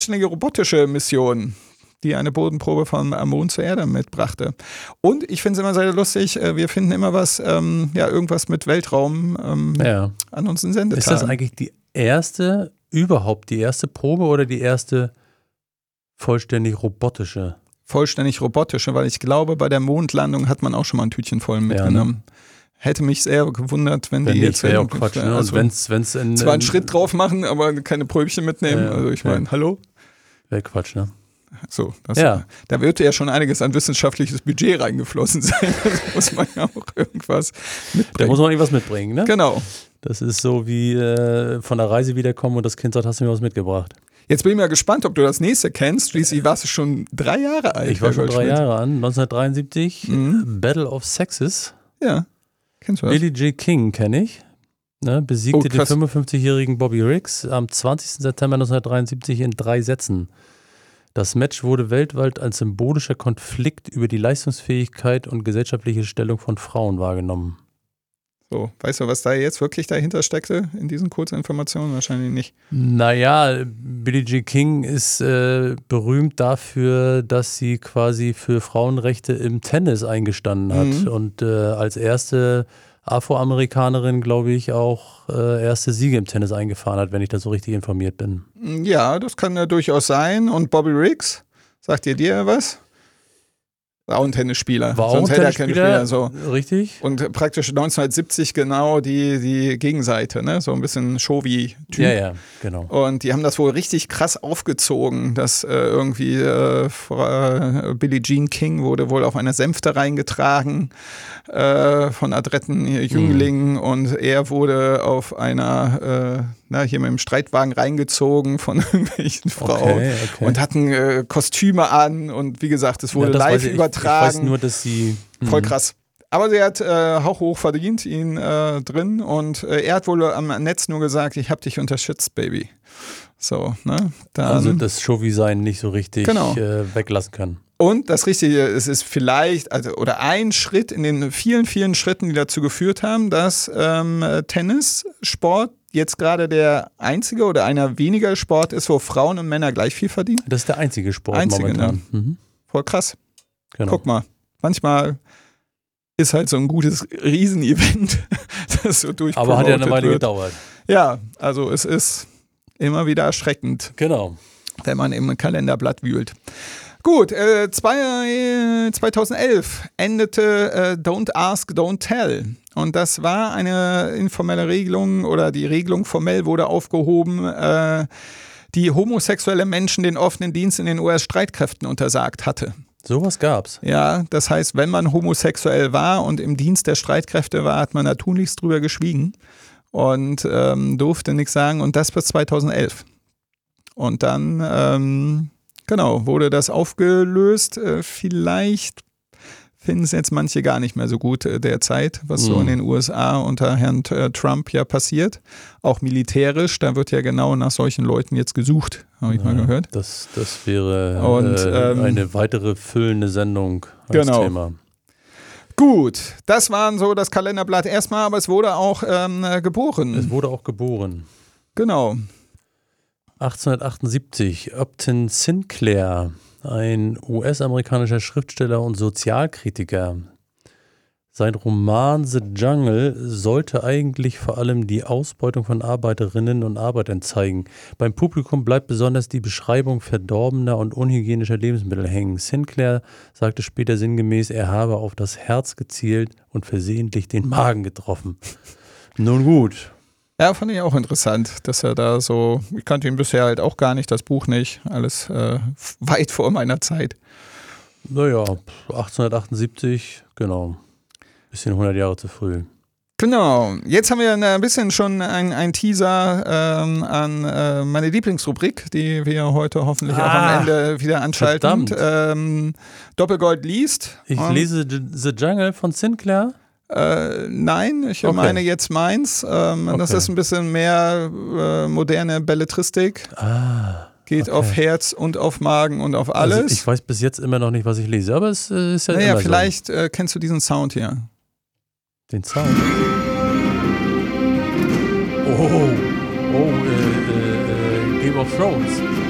robotische Mission, die eine Bodenprobe vom Mond zur Erde mitbrachte. Und ich finde es immer sehr lustig, wir finden immer was, irgendwas mit Weltraum an unseren Sendetagen. Ist das eigentlich die erste Probe oder die erste vollständig robotische? Vollständig robotische, weil ich glaube, bei der Mondlandung hat man auch schon mal ein Tütchen voll mitgenommen. Ja, ne? Hätte mich sehr gewundert, wenn die jetzt wäre auch Quatsch, ne? Also wenn's zwar einen Schritt drauf machen, aber keine Pröbchen mitnehmen. Also ich meine, hallo? Wäre Quatsch, ne? So, da wird ja schon einiges an wissenschaftliches Budget reingeflossen sein. Da muss man ja auch irgendwas mitbringen. Da muss man irgendwas mitbringen, ne? Genau. Das ist so wie von der Reise wiederkommen und das Kind sagt, hast du mir was mitgebracht? Jetzt bin ich mal gespannt, ob du das nächste kennst. Schließlich warst du schon 3 Jahre alt. Ich war schon 3 Jahre alt, 1973, Battle of Sexes. Ja, kennst du das? Billie Jean King kenne ich. Ne, besiegte den 55-jährigen Bobby Riggs am 20. September 1973 in 3 Sätzen. Das Match wurde weltweit als symbolischer Konflikt über die Leistungsfähigkeit und gesellschaftliche Stellung von Frauen wahrgenommen. So, weißt du, was da jetzt wirklich dahinter steckte in diesen Kurzinformationen? Wahrscheinlich nicht. Naja, Billie Jean King ist berühmt dafür, dass sie quasi für Frauenrechte im Tennis eingestanden hat und als erste Afroamerikanerin, glaube ich, auch erste Siege im Tennis eingefahren hat, wenn ich da so richtig informiert bin. Ja, das kann ja durchaus sein. Und Bobby Riggs, sagt ihr dir was? War auch ein Tennisspieler. War auch ein Tennisspieler, so. Richtig. Und praktisch 1970 genau die Gegenseite, ne? So ein bisschen Showy-Typ. Ja, genau. Und die haben das wohl richtig krass aufgezogen, dass irgendwie Billie Jean King wurde wohl auf einer Sänfte reingetragen von adretten Jünglingen und er wurde auf einer hier mit dem Streitwagen reingezogen von irgendwelchen Frauen okay. und hatten Kostüme an und wie gesagt, es wurde live übertragen. Ich weiß nur, dass sie... Voll krass. Aber sie hat hoch verdient ihn drin und er hat wohl am Netz nur gesagt, ich habe dich unterstützt, Baby. So, ne? Also das Showy-Sein nicht so richtig weglassen können. Und das Richtige, es ist vielleicht, oder ein Schritt in den vielen, vielen Schritten, die dazu geführt haben, dass Tennissport jetzt gerade der einzige oder einer weniger Sport ist, wo Frauen und Männer gleich viel verdienen. Das ist der einzige Sport momentan. Ne? Voll krass. Genau. Guck mal, manchmal ist halt so ein gutes Riesenevent, das so durchpromotet Aber hat ja eine Weile wird. gedauert. Ja, also es ist immer wieder erschreckend. Genau. Wenn man im Kalenderblatt wühlt. Gut, 2011 endete Don't Ask, Don't Tell. Und das war eine informelle Regelung oder die Regelung formell wurde aufgehoben, die homosexuelle Menschen den offenen Dienst in den US-Streitkräften untersagt hatte. Sowas gab's. Ja, das heißt, wenn man homosexuell war und im Dienst der Streitkräfte war, hat man da tunlichst drüber geschwiegen und durfte nichts sagen und das bis 2011. Und dann... wurde das aufgelöst. Vielleicht finden es jetzt manche gar nicht mehr so gut derzeit, was so in den USA unter Herrn Trump ja passiert. Auch militärisch, da wird ja genau nach solchen Leuten jetzt gesucht, habe ich mal gehört. Das wäre eine weitere füllende Sendung als Thema. Gut, das waren so das Kalenderblatt erstmal, aber es wurde auch geboren. Es wurde auch geboren. Genau. 1878, Upton Sinclair, ein US-amerikanischer Schriftsteller und Sozialkritiker. Sein Roman The Jungle sollte eigentlich vor allem die Ausbeutung von Arbeiterinnen und Arbeitern zeigen. Beim Publikum bleibt besonders die Beschreibung verdorbener und unhygienischer Lebensmittel hängen. Sinclair sagte später sinngemäß, er habe auf das Herz gezielt und versehentlich den Magen getroffen. Nun gut. Ja, fand ich auch interessant, dass er da so, ich kannte ihn bisher halt auch gar nicht, das Buch nicht, alles weit vor meiner Zeit. Naja, 1878, genau, bisschen 100 Jahre zu früh. Genau, jetzt haben wir ein bisschen schon ein Teaser an meine Lieblingsrubrik, die wir heute hoffentlich auch am Ende wieder anschalten. Doppelgold liest. Ich lese The Jungle von Sinclair. Nein, ich meine jetzt meins. Das ist ein bisschen mehr moderne Belletristik. Geht auf Herz und auf Magen und auf alles. Also ich weiß bis jetzt immer noch nicht, was ich lese, aber es ist ja immer vielleicht so. Kennst du diesen Sound hier. Den Sound? Game of Thrones.